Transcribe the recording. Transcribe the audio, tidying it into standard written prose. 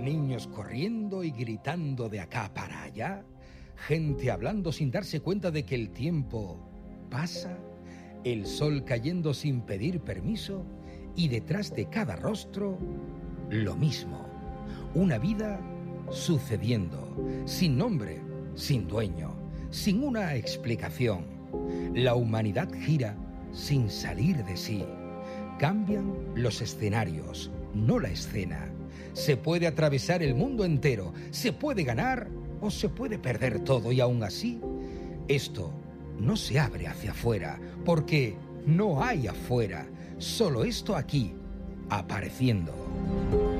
Niños corriendo y gritando de acá para allá, gente hablando sin darse cuenta de que el tiempo pasa, el sol cayendo sin pedir permiso y detrás de cada rostro lo mismo. Una vida sucediendo, sin nombre, sin dueño, sin una explicación. La humanidad gira sin salir de sí. Cambian los escenarios, no la escena. Se puede atravesar el mundo entero, se puede ganar o se puede perder todo y aún así, esto no se abre hacia afuera, porque no hay afuera, solo esto aquí, apareciendo.